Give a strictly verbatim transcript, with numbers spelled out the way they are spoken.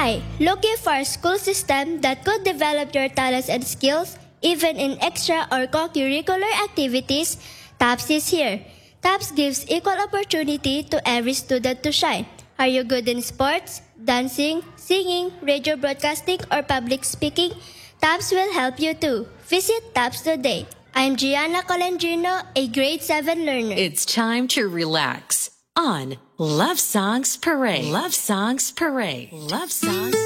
Hi, looking for a school system that could develop your talents and skills, even in extra or co-curricular activities? TAPS is here. TAPS gives equal opportunity to every student to shine. Are you good in sports, dancing, singing, radio broadcasting, or public speaking? TAPS will help you too. Visit TAPS today. I'm Gianna Colendrino, a grade seven learner. It's time to relax on Love Songs Parade. Love Songs Parade. Love Songs